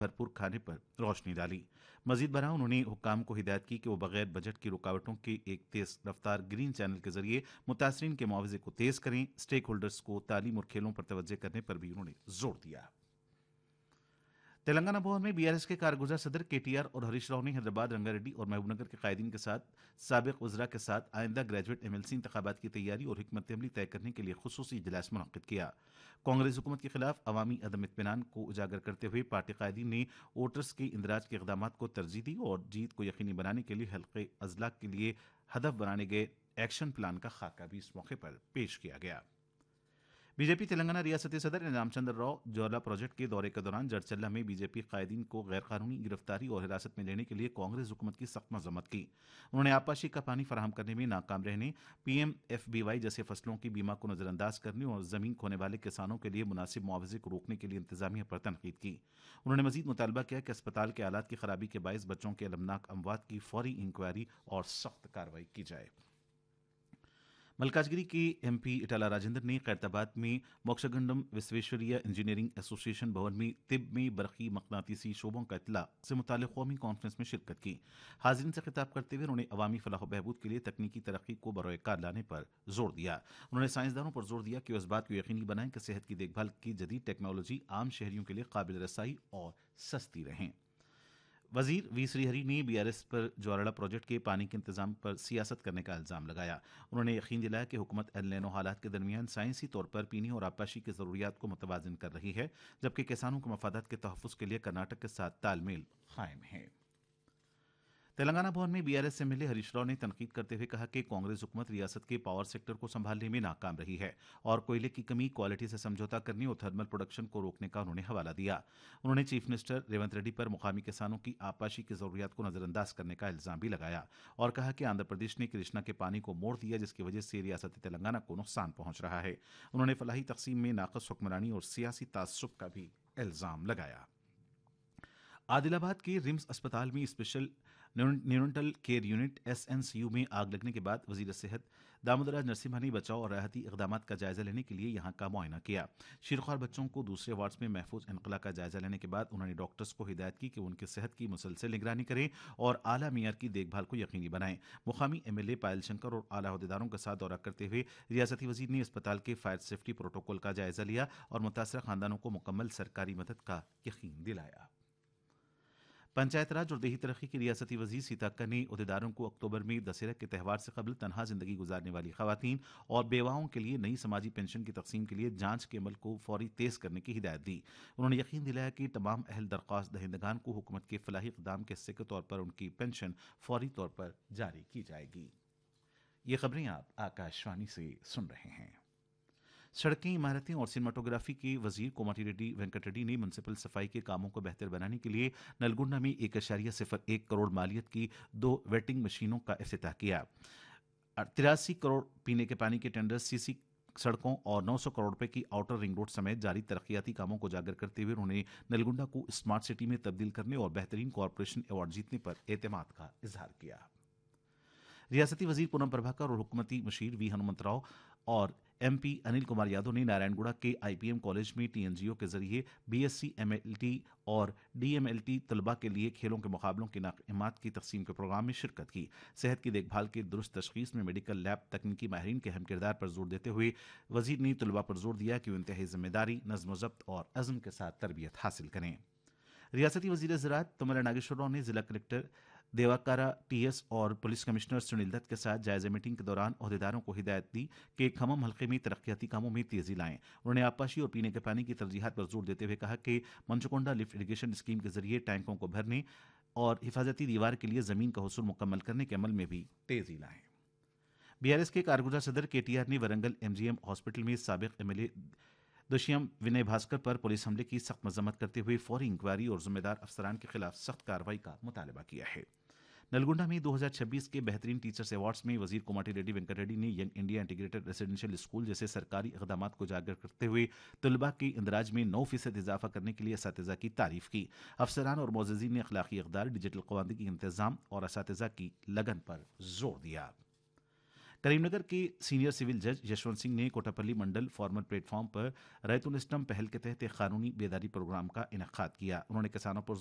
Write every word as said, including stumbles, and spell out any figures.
भरपूर खाने पर रोशनी डाली। मजीद बरा उन्होंने हुक्काम को हिदायत की कि वो बगैर बजट की रुकावटों के एक तेज रफ्तार ग्रीन चैनल के जरिए मुतासरीन के मुआवजे को तेज करें। स्टेक होल्डर्स को तालीम और खेलों पर तवज्जो करने पर भी उन्होंने जोर दिया। तेलंगाना भवन में बीआरएस के कारगुजार सदर केटीआर और हरीश राव ने हैदराबाद, रंगारेड्डी और महबूबनगर के कायदीन के साथ साबिक वज़रा के साथ आइंदा ग्रेजुएट एमएलसी इंतखाबात की तैयारी और हिकमत अमली तय करने के लिए खुसूसी इजलास मुनक्किद किया। कांग्रेस हुकूमत के खिलाफ अवामी अदम इत्मीनान को उजागर करते हुए पार्टी कायदीन ने वोटर्स के इंदराज के इकदाम को तरजीह दी और जीत को यकीनी बनाने के लिए हल्के अजला के लिए हदफ बनाने गए एक्शन प्लान का खाका भी इस मौके पर पेश किया गया। बीजेपी तेलंगाना रियासती सदर रामचंद्र राव जोला प्रोजेक्ट के दौरे के दौरान जड़चल्ला में बीजेपी कायदीन को गैर कानूनी गिरफ्तारी और हिरासत में लेने के लिए कांग्रेस हुकूमत की सख्त मजम्मत की। उन्होंने आपाशी का पानी फराहम करने में नाकाम रहने, पीएम एफबीवाई जैसे फसलों की बीमा को नजरअंदाज करने और जमीन खोने वाले किसानों के लिए मुनासिब मुआवजे को रोकने के लिए इंतजामिया पर तनकीद की। उन्होंने मजीद मुतालबा किया कि अस्पताल के आलात की खराबी के बायस बच्चों के अलमनाक अमवात की फौरी इंक्वायरी और सख्त कार्रवाई की जाए। मलकाजगिरी के एमपी इटाला राजेंद्र ने खैरताबाद में मोक्षगंडम विश्वेश्वरीय इंजीनियरिंग एसोसिएशन भवन में तिब में बरकी मकनातीसी शोबों का इतला से मुतालिक कौमी कॉन्फ्रेंस में शिरकत की। हाजिरीन से खिताब करते हुए उन्होंने अवामी फलाह बहबूद के लिए तकनीकी तरक्की को बरोए कार लाने पर जोर दिया। उन्होंने साइंसदानों पर जोर दिया कि इस बात को यकीनी बनाएं कि सेहत की देखभाल की जदीद टेक्नोलॉजी आम शहरियों के लिए काबिल रसाई और सस्ती रहें। वजीर वी श्रीहरी ने बीआरएस पर ज्वारड़ा प्रोजेक्ट के पानी के इंतजाम पर सियासत करने का इल्जाम लगाया। उन्होंने यकीन दिलाया कि हुकूमत एल नैनो हालात के दरमियान साइंसी तौर पर पीने और आबपाशी की ज़रूरियात को मुतवाज़िन कर रही है, जबकि किसानों के मफादात के तहफ़्फ़ुज़ के लिए कर्नाटक के साथ तालमेल कायम है। तेलंगाना भवन में बीआरएस एमएलए हरीश राव ने तनकीद करते हुए कहा कि कांग्रेस हुकूमत रियासत के पावर सेक्टर को संभालने में नाकाम रही है और कोयले की कमी, क्वालिटी से समझौता करने और थर्मल प्रोडक्शन को रोकने का उन्होंने हवाला दिया। उन्होंने चीफ मिनिस्टर रेवंत रेड्डी पर मुकामी किसानों की आबपाशी की जरूरियात को नजरअंदाज करने का इल्जाम भी लगाया और कहा कि आंध्र प्रदेश ने कृष्णा के पानी को मोड़ दिया, जिसकी वजह से रियासत तेलंगाना को नुकसान पहुंच रहा है। उन्होंने फलाही तकसीम में नाकस हुक्मरानी और सियासी तासुब का भी इल्जाम लगाया। आदिलाबाद के रिम्स अस्पताल में special neonatal care unit SNCU में आग लगने के बाद वजीर सेहत दामोदराज नरसिम्हा ने बचाव और राहती इकदाम का जायजा लेने के लिए यहां का मुआयना किया। शीरख्वार बच्चों को दूसरे वार्ड्स में महफूज इनकला का जायजा लेने के बाद उन्होंने डॉक्टर्स को हिदायत की कि उनकी सेहत की मुसलसल निगरानी करें और आला मियार की देखभाल को यकीनी बनाएं। मुकामी एमएलए पायल शंकर और आला अहदेदारों के साथ दौरा करते हुए रियासती वजीर ने अस्पताल के फायर सेफ्टी प्रोटोकॉल का जायजा लिया और मुतासरा खानदानों को मुकम्मल सरकारी मदद का यकीन दिलाया। पंचायत राज और देही तरक्की की रियासती वजीर सीता अक्का ने अहदेदारों को अक्टूबर में दशहरा के त्यौहार से कबल तनहा जिंदगी गुजारने वाली खवातीन और बेवाओं के लिए नई समाजी पेंशन की तकसीम के लिए जांच के अमल को फौरी तेज करने की हिदायत दी। उन्होंने यकीन दिलाया कि तमाम अहल दरख्वास्त दहिंदगान को हुकूमत के फलाही इक़दाम के हिस्से के तौर पर उनकी पेंशन फौरी तौर पर जारी की जाएगी। ये खबरें आप आकाशवाणी से सुन रहे हैं। सड़कें, इमारतें और सिनेमाटोग्राफी के वजीर कोमाटी रेड्डी वेंकट रेड्डी ने म्यूनसिपल सफाई के कामों को बेहतर बनाने के लिए नलगुंडा में एक अशारिया सिफर एक करोड़ मालियत की दो वेटिंग मशीनों का इफ्तिताह किया। तिरासी करोड़ पीने के पानी के टेंडर, सीसी सड़कों और नौ सौ करोड़ रुपए की आउटर रिंग रोड समेत जारी तरक्याती कामों को उजागर करते हुए उन्होंने नलगुंडा को स्मार्ट सिटी में तब्दील करने और बेहतरीन कॉरपोरेशन अवार्ड जीतने पर एतमाद का इजहार किया। रियासती वजीर पूनम प्रभाकर और हुकूमती मुशीर वी हनुमंत राव और एमपी अनिल कुमार यादव ने नारायणगुड़ा के आईपीएम कॉलेज में टीएनजीओ के जरिए बीएससी एमएलटी और डीएमएलटी तलबा के लिए खेलों के मुकाबलों के इनामात की तकसीम के प्रोग्राम में शिरकत की। सेहत की देखभाल के दुरुस्त तशखीस में मेडिकल लैब तकनीकी माहिरीन के अहम किरदार पर जोर देते हुए वजीर ने तलबा पर जोर दिया कि वो इंतहाई जिम्मेदारी, नज़्म ज़ब्त और अज़्म के साथ तरबियत हासिल करें। रियासती वजीर ज़राअत तुमला नागेश्वर राव ने जिला कलेक्टर देवाकारा टीएस और पुलिस कमिश्नर सुनील दत्त के साथ जायजा मीटिंग के दौरान अहदेदारों को हिदायत दी कि खमम हल्के में तरक्याती कामों में तेजी लाएं। उन्होंने आबपाशी और पीने के पानी की तरजीहात पर जोर देते हुए कहा कि मंचकोंडा लिफ्ट इरीगेशन स्कीम के जरिए टैंकों को भरने और हिफाजती दीवार के लिए जमीन का हुसूल मुकम्मल करने के अमल में भी तेजी लाएं। बीआरएस के कारगुजार सदर केटीआर ने वरंगल एमजीएम हॉस्पिटल में साबिक एमएलए दुष्यम विनय भास्कर पर पुलिस हमले की सख्त मजम्मत करते हुए फौरी इंक्वायरी और जिम्मेदार अफसरान के खिलाफ सख्त कार्रवाई का मुतालबा किया है। नलगुंडा में दो हज़ार छब्बीस के बेहतरीन टीचर्स अवार्ड्स में वजीर कोमाटी रेड्डी वेंकट रेड्डी ने young India integrated residential school जैसे सरकारी इकदाम को उजागर करते हुए तलबा के इंदराज में नौ फीसद इजाफा करने के लिए असातिज़ा की तारीफ की। अफसरान और मोअज़्ज़िज़ीन ने अखलाकी इक़दार, डिजिटल क़वानीन की इंतज़ाम और असातिज़ा की लगन पर जोर दिया। کریم نگر کے سینئر سول جج یشونت سنگھ نے کوٹاپلی منڈل فارمر پلیٹ فارم پر ریت الاسٹم پہل کے تحت ایک قانونی بیداری پروگرام کا انعقاد کیا. انہوں نے کسانوں پر